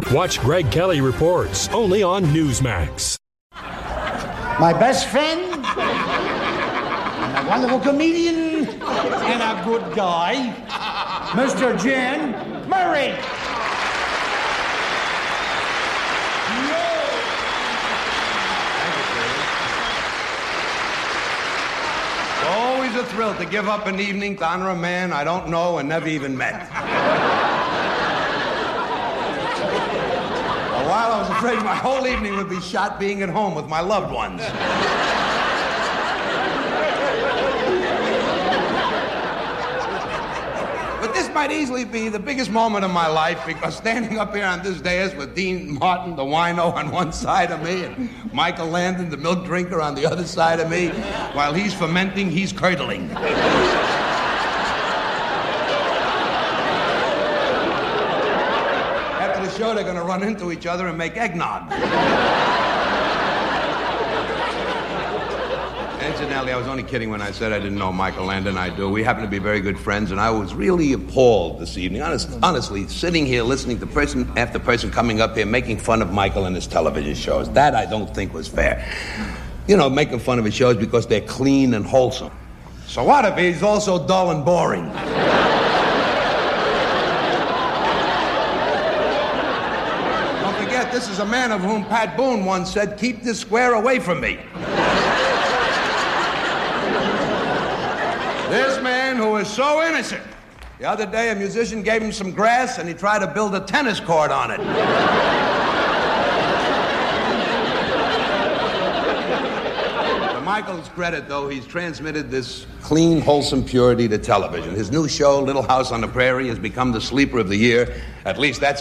Watch Greg Kelly Reports, only on Newsmax. My best friend, and a wonderful comedian, and a good guy, Mr. Jen Murray. Always a thrill to give up an evening to honor a man I don't know and never even met. A while I was afraid my whole evening would be shot being at home with my loved ones. But this might easily be the biggest moment of my life, because standing up here on this dais with Dean Martin, the wino, on one side of me, and Michael Landon, the milk drinker, on the other side of me, while he's fermenting, he's curdling. After the show, they're going to run into each other and make eggnog. Incidentally, I was only kidding when I said I didn't know Michael Landon. I do. We happen to be very good friends, and I was really appalled this evening. Honestly, sitting here listening to person after person coming up here making fun of Michael and his television shows. That I don't think was fair. You know, making fun of his shows because they're clean and wholesome. So what if he's also dull and boring? Don't forget, this is a man of whom Pat Boone once said, "Keep this square away from me." This man who is so innocent. The other day, a musician gave him some grass, and he tried to build a tennis court on it. To Michael's credit, though, he's transmitted this clean, wholesome purity to television. His new show, Little House on the Prairie, has become the sleeper of the year. At least that's